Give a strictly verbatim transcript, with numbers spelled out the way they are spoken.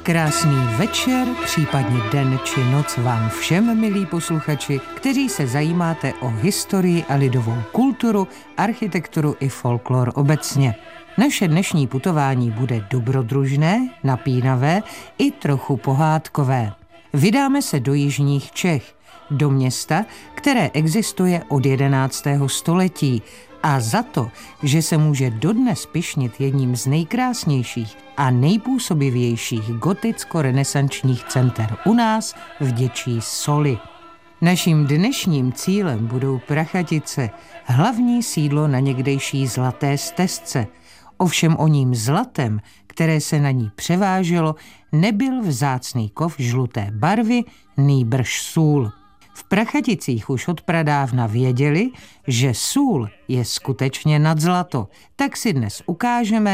Krásný večer, případně den či noc vám všem, milí posluchači, kteří se zajímáte o historii a lidovou kulturu, architekturu i folklor obecně. Naše dnešní putování bude dobrodružné, napínavé i trochu pohádkové. Vydáme se do jižních Čech, do města, které existuje od jedenáctého století a za to, že se může dodnes pyšnit jedním z nejkrásnějších a nejpůsobivějších goticko-renesančních center u nás v Děčí Soli. Naším dnešním cílem budou Prachatice, hlavní sídlo na někdejší Zlaté stezce. Ovšem o ním zlatem, které se na ní převáželo, nebyl vzácný kov žluté barvy, nýbrž sůl. V Prachaticích už od pradávna věděli, že sůl je skutečně nad zlato, tak si dnes ukážeme,